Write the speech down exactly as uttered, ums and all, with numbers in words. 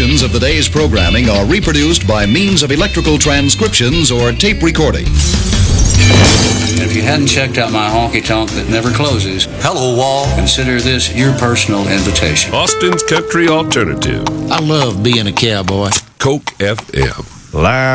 Portions of the day's programming are reproduced by means of electrical transcriptions or tape recording. And if you hadn't checked out my honky-tonk that never closes, hello, Wall, consider this your personal invitation. Austin's Country Alternative. I love being a cowboy. Coke F M. Live.